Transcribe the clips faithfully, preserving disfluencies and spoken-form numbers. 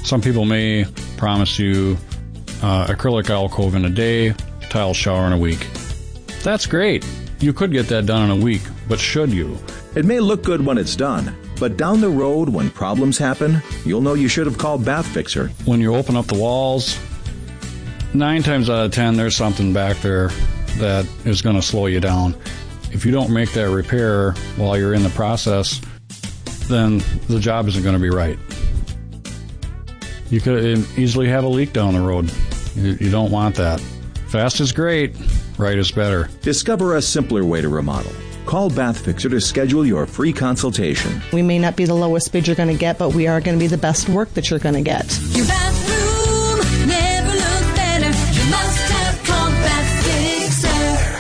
Some people may promise you uh, acrylic alcove in a day, tile shower in a week. That's great. You could get that done in a week, but should you? It may look good when it's done, but down the road when problems happen, you'll know you should have called Bath Fixer. When you open up the walls, nine times out of ten, there's something back there that is going to slow you down. If you don't make that repair while you're in the process, then the job isn't going to be right. You could easily have a leak down the road. You, you don't want that. Fast is great, right is better. Discover a simpler way to remodel. Call Bath Fixer to schedule your free consultation. We may not be the lowest bid you're going to get, but we are going to be the best work that you're going to get. Your bathroom never looked better. You must have called Bath Fixer.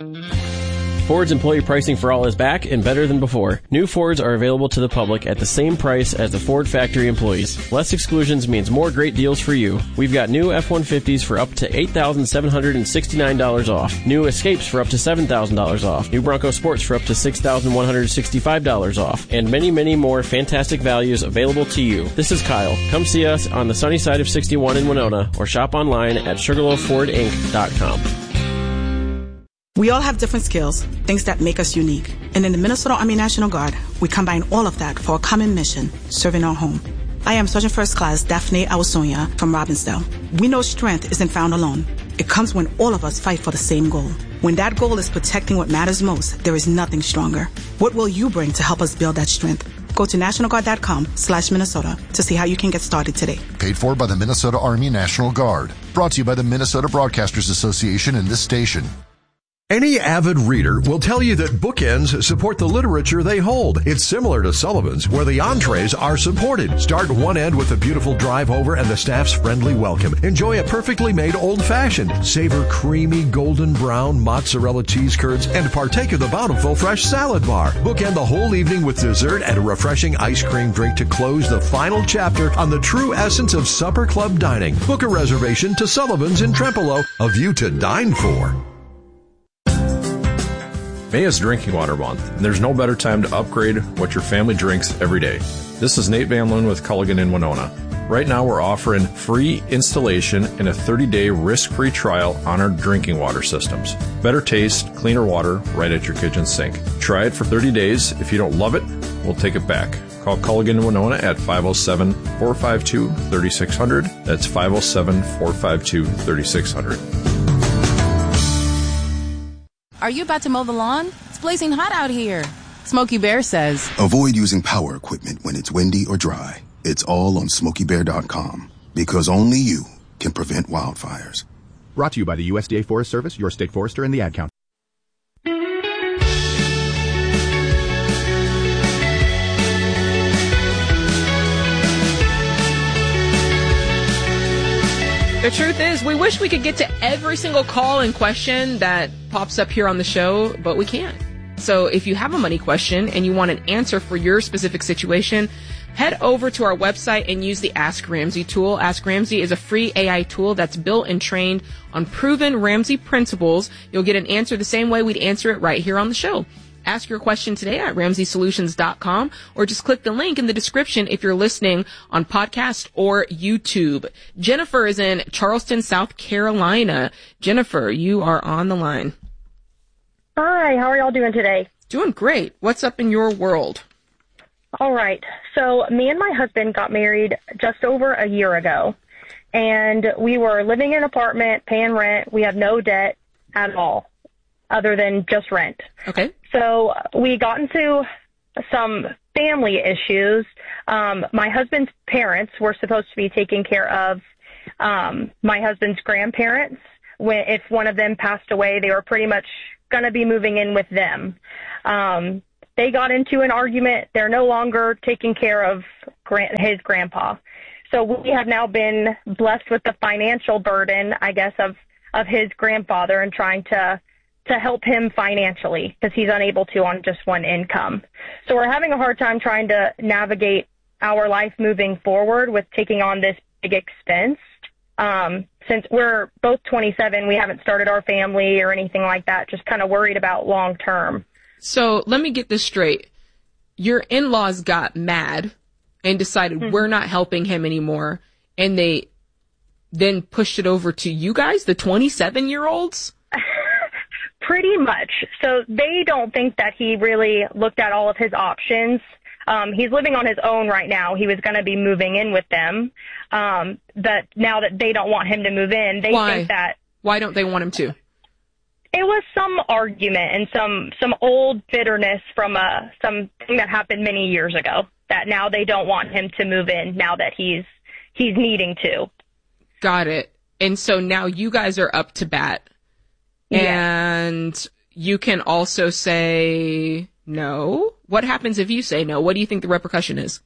Ford's employee pricing for all is back and better than before. New Fords are available to the public at the same price as the Ford factory employees. Less exclusions means more great deals for you. We've got new F one fifties for up to eight thousand seven hundred sixty-nine dollars off. New Escapes for up to seven thousand dollars off. New Bronco Sports for up to six thousand one hundred sixty-five dollars off. And many, many more fantastic values available to you. This is Kyle. Come see us on the sunny side of sixty-one in Winona or shop online at sugarloaf ford inc dot com. We all have different skills, things that make us unique. And in the Minnesota Army National Guard, we combine all of that for a common mission, serving our home. I am Sergeant First Class Daphne Awasonia from Robbinsdale. We know strength isn't found alone. It comes when all of us fight for the same goal. When that goal is protecting what matters most, there is nothing stronger. What will you bring to help us build that strength? Go to national guard dot com slash Minnesota to see how you can get started today. Paid for by the Minnesota Army National Guard. Brought to you by the Minnesota Broadcasters Association and this station. Any avid reader will tell you that bookends support the literature they hold. It's similar to Sullivan's, where the entrees are supported. Start one end with a beautiful drive over and the staff's friendly welcome. Enjoy a perfectly made old-fashioned. Savor creamy golden brown mozzarella cheese curds and partake of the bountiful fresh salad bar. Bookend the whole evening with dessert and a refreshing ice cream drink to close the final chapter on the true essence of supper club dining. Book a reservation to Sullivan's in Trempealeau, a view to dine for. May is Drinking Water Month, and there's no better time to upgrade what your family drinks every day. This is Nate Van Loon with Culligan in Winona. Right now we're offering free installation and a thirty-day risk-free trial on our drinking water systems. Better taste, cleaner water right at your kitchen sink. Try it for thirty days. If you don't love it, we'll take it back. Call Culligan in Winona at five oh seven, four five two, three six zero zero. That's five oh seven, four five two, three six zero zero. Are you about to mow the lawn? It's blazing hot out here. Smokey Bear says, avoid using power equipment when it's windy or dry. It's all on smokey bear dot com because only you can prevent wildfires. Brought to you by the U S D A Forest Service, your state forester, and the Ad Council. The truth is, we wish we could get to every single call and question that pops up here on the show, but we can't. So if you have a money question and you want an answer for your specific situation, head over to our website and use the Ask Ramsey tool. Ask Ramsey is a free A I tool that's built and trained on proven Ramsey principles. You'll get an answer the same way we'd answer it right here on the show. Ask your question today at ramsey solutions dot com or just click the link in the description if you're listening on podcast or YouTube. Jennifer is in Charleston, South Carolina. Jennifer, you are on the line. Hi, how are y'all doing today? Doing great. What's up in your world? All right. So me and my husband got married just over a year ago, and we were living in an apartment, paying rent. We had no debt at all other than just rent. Okay. So we got into some family issues. Um, my husband's parents were supposed to be taking care of um, my husband's grandparents. When, if one of them passed away, they were pretty much going to be moving in with them. Um, they got into an argument. They're no longer taking care of grand, his grandpa. So we have now been blessed with the financial burden, I guess, of, of his grandfather and trying to to help him financially because he's unable to on just one income. So we're having a hard time trying to navigate our life moving forward with taking on this big expense. Um, since we're both twenty-seven, we haven't started our family or anything like that, just kind of worried about long term. So let me get this straight. Your in-laws got mad and decided Mm-hmm. we're not helping him anymore, and they then pushed it over to you guys, the twenty-seven-year-olds? Pretty much. So they don't think that he really looked at all of his options. Um, he's living on his own right now. He was going to be moving in with them. Um, but now that they don't want him to move in, they Why? think that Why don't they want him to? it was some argument and some, some old bitterness from uh, something that happened many years ago, that now they don't want him to move in now that he's he's needing to. Got it. And so now you guys are up to bat. Yes. And you can also say no. What happens if you say no? What do you think the repercussion is?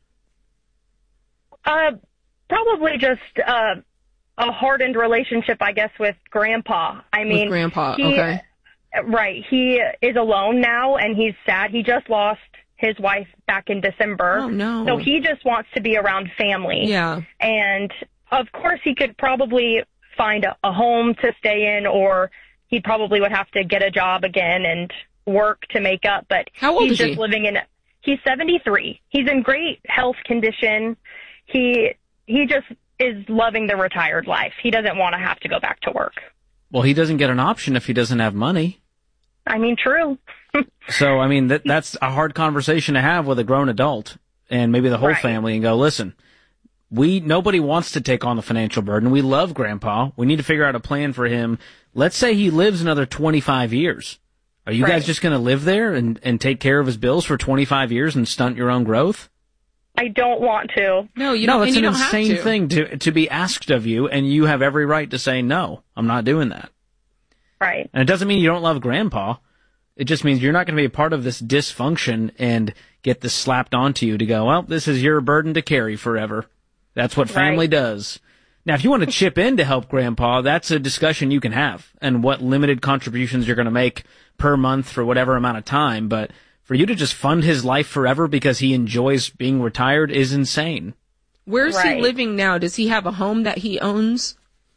Uh, probably just uh, a hardened relationship, I guess, with Grandpa. I mean, With Grandpa, he- okay. Right. He is alone now, and he's sad. He just lost his wife back in December. Oh, no. So he just wants to be around family. Yeah. And, of course, he could probably find a, a home to stay in, or he probably would have to get a job again and work to make up. But How old he's is just he? living in, he's seventy-three. He's in great health condition. He, he just is loving the retired life. He doesn't want to have to go back to work. Well, he doesn't get an option if he doesn't have money. I mean, true. So, I mean, that that's a hard conversation to have with a grown adult and maybe the whole Right. family and go, listen, we, nobody wants to take on the financial burden. We love Grandpa. We need to figure out a plan for him. Let's say he lives another twenty-five years. Are you Right. guys just going to live there and, and take care of his bills for twenty-five years and stunt your own growth? I don't want to. No, you no, don't. it's and an you don't insane have to. thing to, to be asked of you, and you have every right to say, no, I'm not doing that. Right. And it doesn't mean you don't love Grandpa. It just means you're not going to be a part of this dysfunction and get this slapped onto you to go, well, this is your burden to carry forever. That's what family Right. does. Now, if you want to chip in to help Grandpa, that's a discussion you can have, and what limited contributions you're going to make per month for whatever amount of time. But for you to just fund his life forever because he enjoys being retired is insane. Where's Right. he living now? Does he have a home that he owns?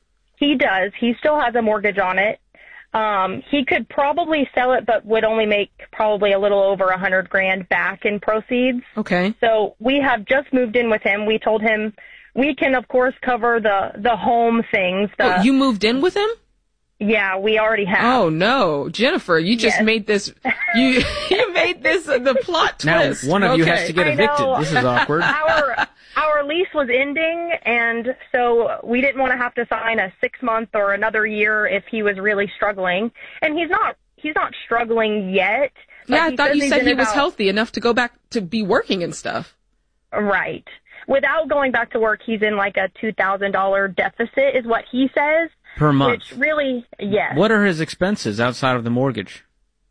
He does. He still has a mortgage on it. Um, he could probably sell it, but would only make probably a little over a hundred grand back in proceeds. Okay. So we have just moved in with him. We told him we can, of course, cover the, the home things. The, Oh, you moved in with him? Yeah, we already have. Oh no, Jennifer, you just Yes. made this. You you made this uh, the plot Now, twist. one of you Okay. has to get I evicted. know. This is awkward. our our lease was ending, and so we didn't want to have to sign a six month or another year if he was really struggling. And he's not he's not struggling yet. but Yeah, I he thought says you he's said in he was about- healthy enough to go back to be working and stuff. Right. Without going back to work, he's in like a two thousand dollars deficit, is what he says. Per month. Which really, yes. What are his expenses outside of the mortgage?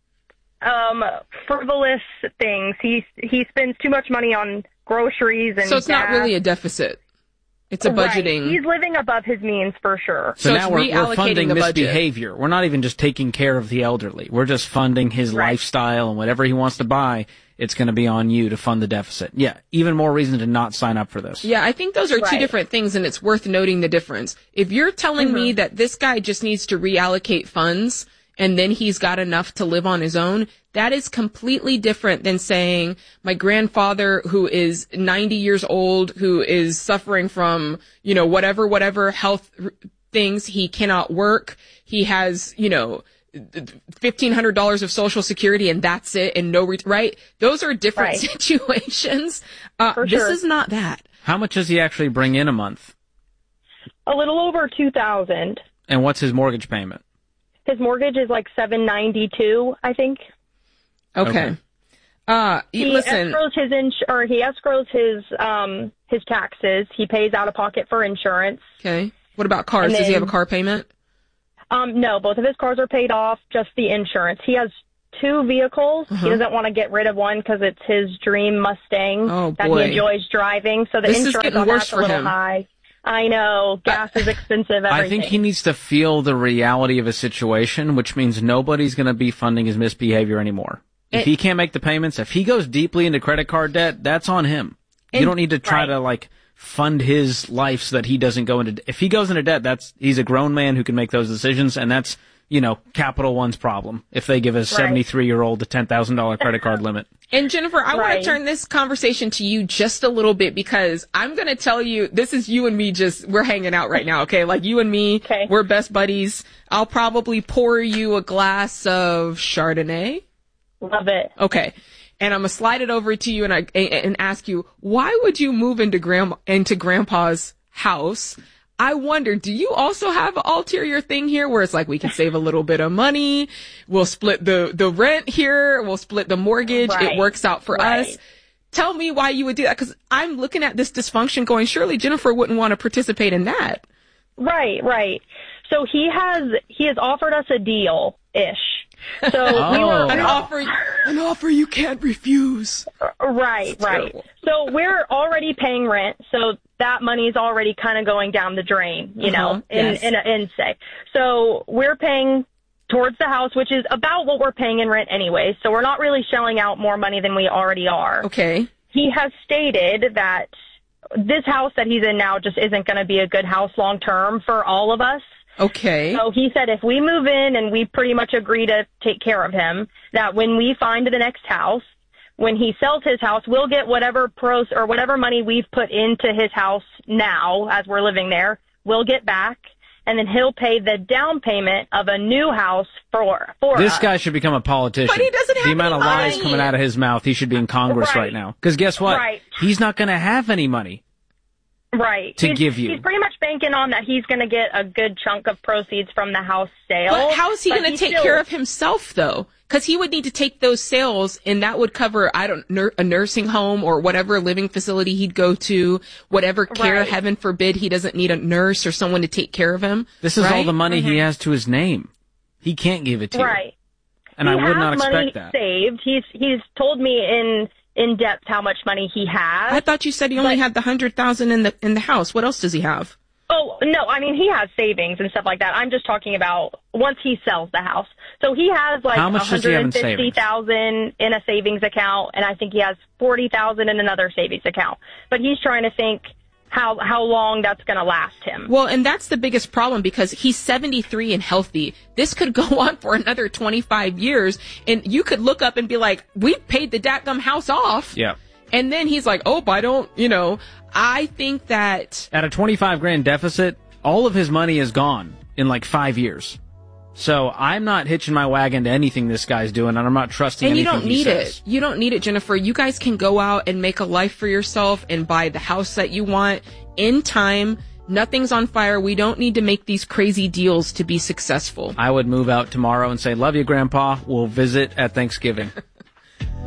Um, frivolous things. He he spends too much money on groceries and So it's not gas. really a deficit. It's a Right. budgeting. He's living above his means for sure. So, So now it's we're, we're reallocating funding the budget. misbehavior. We're not even just taking care of the elderly. We're just funding his Right. lifestyle, and whatever he wants to buy, it's going to be on you to fund the deficit. Yeah, even more reason to not sign up for this. Yeah, I think those are two Right. different things, and it's worth noting the difference. If you're telling me that this guy just needs to reallocate funds and then he's got enough to live on his own, that is completely different than saying my grandfather who is ninety years old, who is suffering from, you know, whatever, whatever health r- things, he cannot work, he has, you know, fifteen hundred dollars of Social Security and that's it, and no, re- right? Those are different Right. situations. Uh, For this sure. is not that. How much does he actually bring in a month? A little over two thousand. And what's his mortgage payment? His mortgage is like seven ninety two, I think. Okay. Okay. Uh, He listen, escrows his ins- or he escrows his um his taxes. He pays out of pocket for insurance. okay. What about cars? And Does he have a then- car payment? Um, no, both of his cars are paid off. Just the insurance. He has two vehicles. Uh-huh. He doesn't want to get rid of one because it's his dream Mustang Oh, that boy. he enjoys driving. So the This is insurance getting on worse that's a for little him. high. I know gas is expensive. Everything. I think he needs to feel the reality of his situation, which means nobody's going to be funding his misbehavior anymore. If And- he can't make the payments, if he goes deeply into credit card debt, that's on him. You And- don't need to try right. to like fund his life so that he doesn't go into. If he goes into debt, that's he's a grown man who can make those decisions, and that's you know, Capital One's problem if they give a seventy-three-year-old a ten thousand dollars credit card limit. And Jennifer, I want Right. to turn this conversation to you just a little bit because I'm going to tell you, this is you and me just, we're hanging out right now, okay? Like you and me, Okay. we're best buddies. I'll probably pour you a glass of Chardonnay. Love it. Okay. And I'm going to slide it over to you and I, and ask you, why would you move into grandma, into grandpa's house? I wonder, do you also have an ulterior thing here where it's like we can save a little bit of money, we'll split the, the rent here, we'll split the mortgage, Right. it works out for Right. us. Tell me why you would do that, because I'm looking at this dysfunction going, surely Jennifer wouldn't want to participate in that. Right, right. So he has he has offered us a deal ish. So we were An offer, an offer you can't refuse. Right, It's right. terrible. So we're already paying rent, so that money's already kind of going down the drain, you Uh-huh, know, in, yes. in, in say. So we're paying towards the house, which is about what we're paying in rent anyway. So we're not really shelling out more money than we already are. Okay. He has stated that this house that he's in now just isn't going to be a good house long term for all of us. Okay. So he said if we move in and we pretty much agree to take care of him, that when we find the next house, when he sells his house, we'll get whatever pros or whatever money we've put into his house now as we're living there, we'll get back, and then he'll pay the down payment of a new house for for This us. guy should become a politician. But he doesn't have the amount any of lies money. coming out of his mouth, he should be in Congress right, Right. now. Because guess what? Right. He's not going to have any money. Right. to he's, give you. He's pretty much banking on that he's going to get a good chunk of proceeds from the house sale. But how is he But going to take still- care of himself, though? Because he would need to take those sales, and that would cover, I don't, nur- a nursing home or whatever living facility he'd go to, whatever care, Right. heaven forbid, he doesn't need a nurse or someone to take care of him. This is all right? the money he Mm-hmm. has to his name. He can't give it to you. Right. And he I would has not money expect that. saved. He's he's told me in in depth how much money he has. I thought you said he only had the hundred thousand in the in the house. What else does he have? Oh no, I mean he has savings and stuff like that. I'm just talking about once he sells the house. So he has like How much does he have in one hundred fifty thousand in a savings account, and I think he has forty thousand in another savings account. But he's trying to think how how long that's going to last him. Well, and that's the biggest problem because he's seventy-three and healthy. This could go on for another twenty-five years, and you could look up and be like, we paid the dadgum house off. Yeah. And then he's like, oh, I don't, you know, I think that... At a twenty-five grand deficit, all of his money is gone in like five years. So I'm not hitching my wagon to anything this guy's doing, and I'm not trusting And you anything don't he need says. it. You don't need it, Jennifer. You guys can go out and make a life for yourself and buy the house that you want in time. Nothing's on fire. We don't need to make these crazy deals to be successful. I would move out tomorrow and say, love you, Grandpa. We'll visit at Thanksgiving.